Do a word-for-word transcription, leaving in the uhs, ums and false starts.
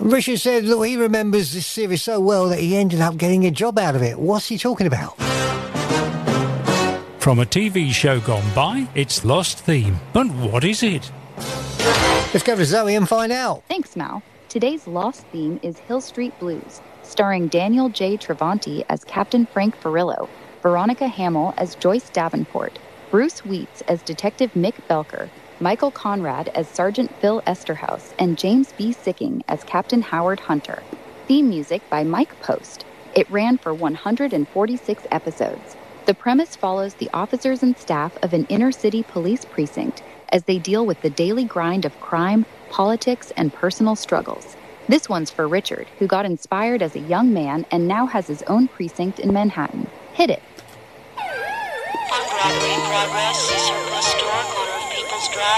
Richard said, look, he remembers this series so well that he ended up getting a job out of it. What's he talking about? From a T V show gone by, it's Lost Theme. And what is it? Let's go to Zoe and find out. Thanks, Mal. Today's Lost Theme is Hill Street Blues, starring Daniel J. Travanti as Captain Frank Farillo, Veronica Hamill as Joyce Davenport, Bruce Wheats as Detective Mick Belker, Michael Conrad as Sergeant Phil Esterhaus, and James B. Sicking as Captain Howard Hunter. Theme music by Mike Post. It ran for one hundred forty-six episodes. The premise follows the officers and staff of an inner-city police precinct as they deal with the daily grind of crime, politics, and personal struggles. This one's for Richard, who got inspired as a young man and now has his own precinct in Manhattan. Hit it. Unraveling progress.